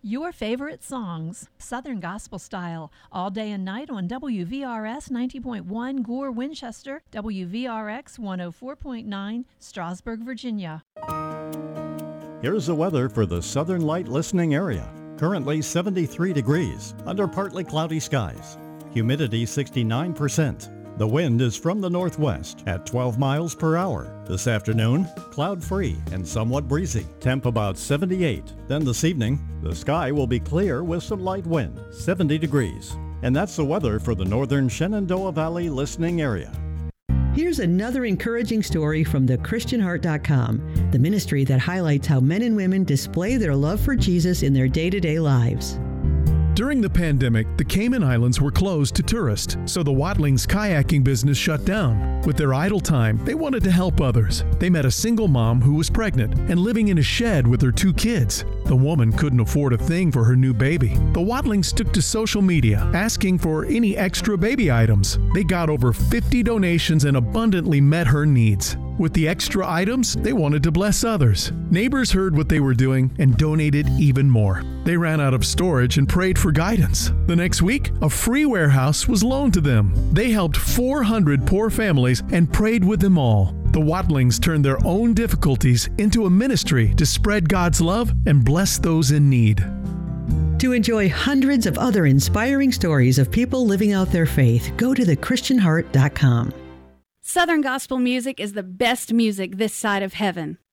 Your favorite songs, Southern Gospel Style, all day and night on WVRS 90.1 Gore, Winchester, WVRX 104.9 Strasburg, Virginia. Here's the weather for the Southern Light listening area. Currently 73 degrees, under partly cloudy skies. Humidity 69%. The wind is from the northwest at 12 miles per hour. This afternoon, cloud-free and somewhat breezy. Temp about 78. Then this evening, the sky will be clear with some light wind, 70 degrees. And that's the weather for the northern Shenandoah Valley listening area. Here's another encouraging story from thechristianheart.com, the ministry that highlights how men and women display their love for Jesus in their day-to-day lives. During the pandemic, the Cayman Islands were closed to tourists, so the Watlings kayaking business shut down. With their idle time, they wanted to help others. They met a single mom who was pregnant and living in a shed with her 2 kids. The woman couldn't afford a thing for her new baby. The Watlings took to social media, asking for any extra baby items. They got over 50 donations and abundantly met her needs. With the extra items, they wanted to bless others. Neighbors heard what they were doing and donated even more. They ran out of storage and prayed for guidance. The next week, a free warehouse was loaned to them. They helped 400 poor families and prayed with them all. The Watlings turned their own difficulties into a ministry to spread God's love and bless those in need. To enjoy hundreds of other inspiring stories of people living out their faith, go to thechristianheart.com. Southern gospel music is the best music this side of heaven.